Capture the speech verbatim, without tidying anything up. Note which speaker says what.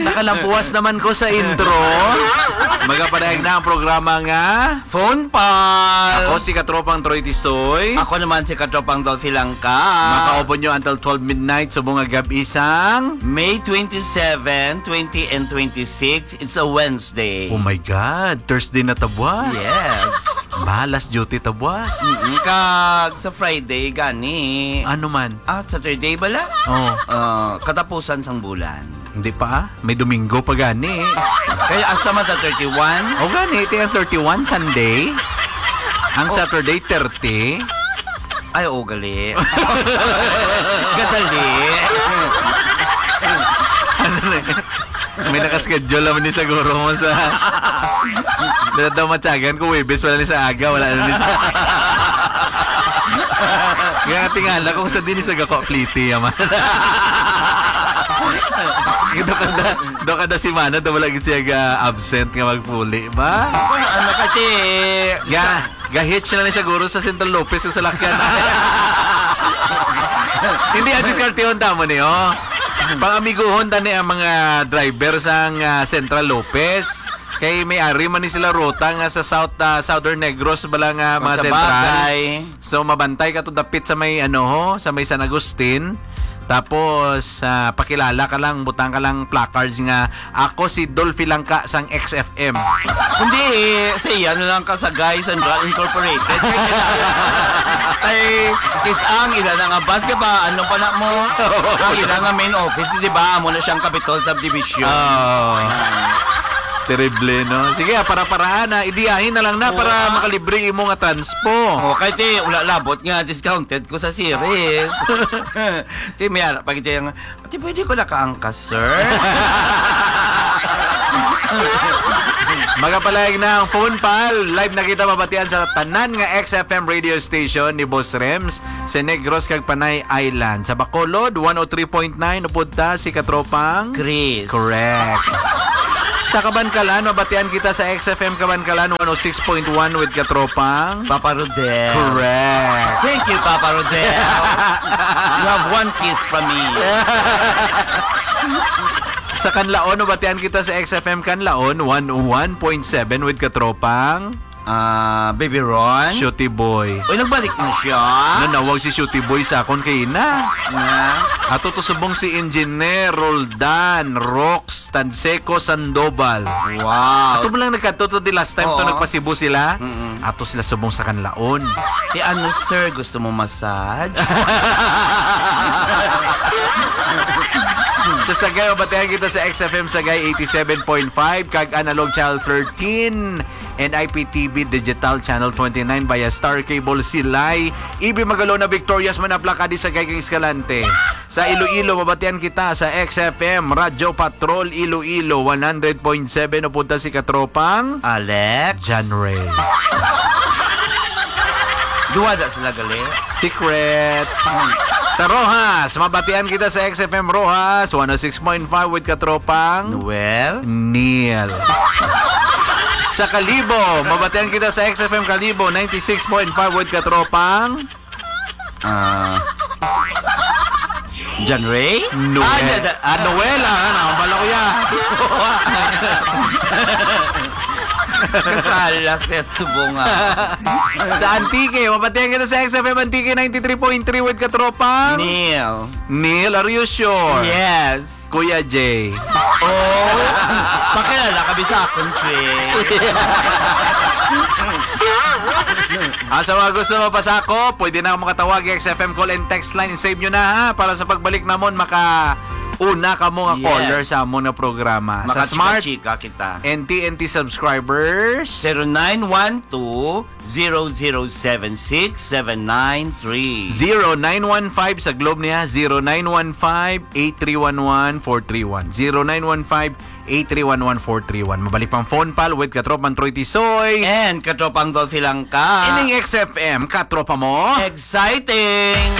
Speaker 1: Nakalampuas naman ko sa intro. Magapadayag na ang programa nga
Speaker 2: Phone Pal.
Speaker 1: Ako si Katropang Troy Tisoy.
Speaker 2: Ako naman si Katropang Dolphy Langka.
Speaker 1: Makaupo nyo until twelve midnight sa bunga gabi isang
Speaker 2: May twenty-seven, twenty, and twenty-six. It's a Wednesday.
Speaker 1: Oh my God, Thursday na tabwas.
Speaker 2: Yes.
Speaker 1: Balas duty tabwas.
Speaker 2: Mm-mm, kag sa Friday gani.
Speaker 1: Ano man?
Speaker 2: Ah, Saturday bala?
Speaker 1: Oh,
Speaker 2: Ah, katapusan sang bulan.
Speaker 1: hindi pa ah. May Domingo pa gani.
Speaker 2: Kaya hasta man sa thirty-one.
Speaker 1: O gani, ito yung thirty-one Sunday. Ang Saturday thirty.
Speaker 2: Ay, oo, gali. Gadali.
Speaker 1: May nakaschedule naman ni siguro mo sa Dito daw matyagan ko Webes, wala ni sa aga, wala na ni sa kaya tingala kung sa din sa gako pliti yaman. Ito kada do kada si Mana do wala gid siya ga absent nga magpuli ba?
Speaker 2: Ano kasi
Speaker 1: Ga ga hitch na ni siguro sa Central Lopez sa lakyan. Hindi atis kartion tamo ni oh. Pang-amiguhon tani ang mga driver sang uh, Central Lopez. Kay may ari man ni sila ruta nga sa South uh, Southern Negros bala nga mga
Speaker 2: sa
Speaker 1: Central.
Speaker 2: bagay.
Speaker 1: So mabantay ka to dapit sa may ano ho, sa may San Agustin. Tapos uh, pakilala ka lang, butang ka lang placards nga ako si Dolphy Langka sang X F M.
Speaker 2: Hindi eh, siya ano lang ka sa Guys Central Incorporated. Ay, isang ilan nga bus ka ba? Anong pa na mo? Ang ilan nga main office, di ba? Amo na siyang Capitol Subdivision.
Speaker 1: Oh. Terrible, no? Sige, para-paraan na. Idiyahin na lang na para makalibre mo nga transpo.
Speaker 2: Oh, kay ti, wala labot nga, discounted ko sa series. Ti, may ara, pag iti yung, ti, pwede ko nakaangkas, sir?
Speaker 1: Magapalayag na ang Phone Pal. Live na kita mabatian sa tanan nga X F M radio station ni Boss Rems sa Negros kag Panay Island. Sa Bacolod, one oh three point nine upunta si Katropang
Speaker 2: Chris.
Speaker 1: Correct. Sa Kabankalan, mabatian kita sa X F M Kabankalan one oh six point one with Katropang
Speaker 2: Papa Rodel.
Speaker 1: Correct.
Speaker 2: Thank you, Papa Rodel. You have one kiss from me.
Speaker 1: Sa Kanlaon, mabatian kita sa X F M Kanlaon one oh one point seven with Katropang
Speaker 2: Ah, Baby Ron.
Speaker 1: Shooty Boy.
Speaker 2: Uy, nagbalik na siya.
Speaker 1: Nanawag si Shooty Boy sa akon kay na.
Speaker 2: Nga.
Speaker 1: Ato to subong si Engineer Roldan Rox Tanseco Sandoval.
Speaker 2: Wow.
Speaker 1: Ato mo lang nagkatuto di last time to
Speaker 2: Oo.
Speaker 1: nagpasibo sila.
Speaker 2: Mm-mm.
Speaker 1: Ato sila subong sa Kanlaon.
Speaker 2: Eh, ano, sir? Gusto mo massage?
Speaker 1: Sa Sagay, mabatayan kita sa X F M Sagay eighty-seven point five, kag Analog Channel thirteen, and I P T V Digital Channel twenty-nine via Star Cable Silay. Ibi Magalo na Victorious Manapla kadi Sagay kang Escalante. Sa Iloilo, mabatayan kita sa X F M Radio Patrol Iloilo one hundred point seven. Upunta si Katropang
Speaker 2: Alex?
Speaker 1: John Ray.
Speaker 2: Duwada sila gali?
Speaker 1: Secret. Sa Rojas, mabatian kita sa X F M Rojas one oh six point five with Katropang
Speaker 2: Noel?
Speaker 1: Neil. Sa Kalibo, mabatian kita sa X F M Kalibo ninety-six point five with Katropang
Speaker 2: Ah... John Ray?
Speaker 1: Noel.
Speaker 2: Ah, da, da,
Speaker 1: Ah, Noel, ah, nakabala ko yan.
Speaker 2: Kasalas at subunga.
Speaker 1: Sa Antique, mabatian kita sa X F M Antique ninety-three point three with Katropang
Speaker 2: Neil?
Speaker 1: Neil, are you sure?
Speaker 2: Yes.
Speaker 1: Kuya J.
Speaker 2: Oh, pakilala kami sa akong
Speaker 1: Ah, sa mga gusto mapasako, pwede na ako makatawag X F M call and text line. Save nyo na ha, para sa pagbalik namon maka una ka mo nga
Speaker 2: Yes.
Speaker 1: caller sa amon na programa. Sa Smart
Speaker 2: Makachika kita.
Speaker 1: and T N T subscribers,
Speaker 2: zero nine one two zero zero seven six seven nine three.
Speaker 1: zero nine one five sa Globe niya, zero nine one five eight three one one four three one, zero nine one five eight three one one four three one. Mabalik pang phone pal with Katropang Troy Tisoy.
Speaker 2: And Katropang Dolphy Langka.
Speaker 1: Ining X F M, katropa mo.
Speaker 2: Exciting!